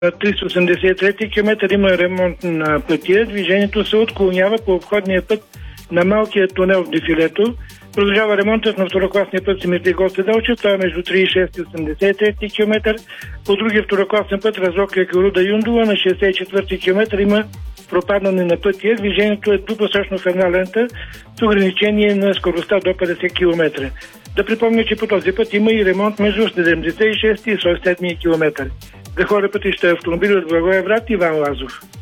383 км има ремонт на пътя. Движението се отклонява по обходния път на малкия тунел в дефилето. Продължава ремонтът на второкласния път Симитли Гоце Делчев. Това е между 36 и 83 км. По другия второкласен път Разлог Руда Юндула на 64 км има пропадане на пътя. Движението е двупосочно в една лента с ограничение на скоростта до 50 км. Да припомня, че по този път има и ремонт между 76 и 107 км. За хора пътища автомобили от Благоевград Иван Лазов.